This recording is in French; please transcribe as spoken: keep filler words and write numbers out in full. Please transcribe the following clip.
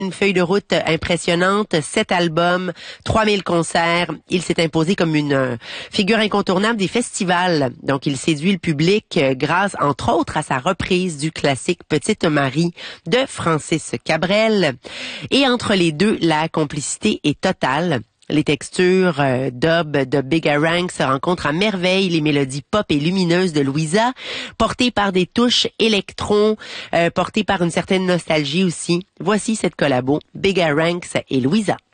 Une feuille de route impressionnante, sept albums, trois mille concerts. Il s'est imposé comme une euh, figure incontournable des festivals. Donc, il séduit le public euh, grâce, entre autres, à sa reprise du classique Petite Marie de Francis Cabrel. Et entre les deux, la complicité est totale. Les textures euh, dub de Big Harangue se rencontrent à merveille, les mélodies pop et lumineuses de Louisa, portées par des touches électron, euh, portées par une certaine nostalgie aussi. Voici cette collabo, Big Harangue et Louisa.